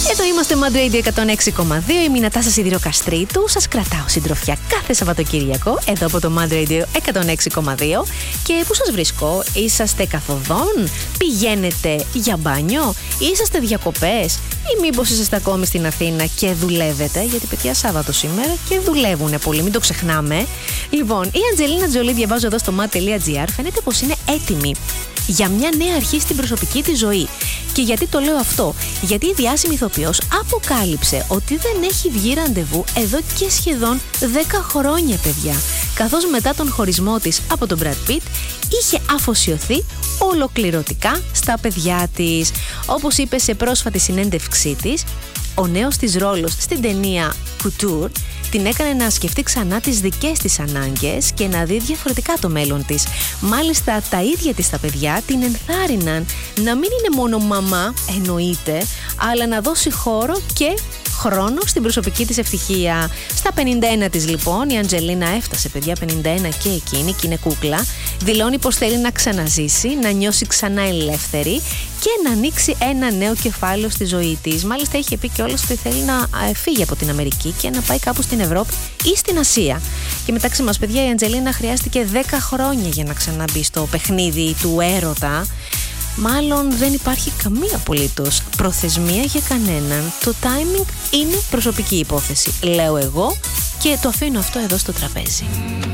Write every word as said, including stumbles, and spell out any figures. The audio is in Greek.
Εδώ είμαστε Mad Radio εκατόν έξι κόμμα δύο. Είμαι η Νατάσα Σιδηροκαστρίτου. Σας κρατάω συντροφιά κάθε Σαββατοκύριακο εδώ από το Mad Radio εκατόν έξι κόμμα δύο. Και πού σας βρίσκω? Είσαστε καθοδόν? Πηγαίνετε για μπάνιο? Είσαστε διακοπές? Ή μήπως είσαστε ακόμη στην Αθήνα και δουλεύετε? Γιατί παιδιά Σάββατο σήμερα και δουλεύουν πολύ, μην το ξεχνάμε. Λοιπόν, η Αντζελίνα Τζολί, διαβάζω εδώ στο mat τελεία gr, φαίνεται πως είναι έτοιμη για μια νέα αρχή στην προσωπική της ζωή. Και γιατί το λέω αυτό? Γιατί η διάσημη ηθοποιός αποκάλυψε ότι δεν έχει βγει ραντεβού εδώ και σχεδόν δέκα χρόνια, παιδιά. Καθώς μετά τον χωρισμό της από τον Brad Pitt είχε αφοσιωθεί ολοκληρωτικά στα παιδιά της. Όπως είπε σε πρόσφατη συνέντευξή της, ο νέος της ρόλος στην ταινία Couture την έκανε να σκεφτεί ξανά τις δικές της ανάγκες και να δει διαφορετικά το μέλλον της. Μάλιστα τα ίδια της τα παιδιά την ενθάρρυναν να μην είναι μόνο μαμά, εννοείται, αλλά να δώσει χώρο και χρόνο στην προσωπική της ευτυχία. Στα πενήντα ένα της λοιπόν η Αντζελίνα έφτασε, παιδιά, πενήντα ένα και εκείνη, και είναι κούκλα. Δηλώνει πως θέλει να ξαναζήσει, να νιώσει ξανά ελεύθερη και να ανοίξει ένα νέο κεφάλαιο στη ζωή της. Μάλιστα είχε πει κιόλας ότι θέλει να φύγει από την Αμερική και να πάει κάπου στην Ευρώπη ή στην Ασία. Και μεταξύ μας, παιδιά, η Αντζελίνα χρειάστηκε δέκα χρόνια για να ξαναμπεί στο παιχνίδι του έρωτα. Μάλλον δεν υπάρχει καμία απολύτως προθεσμία για κανέναν. Το timing είναι προσωπική υπόθεση, λέω εγώ, και το αφήνω αυτό εδώ στο τραπέζι.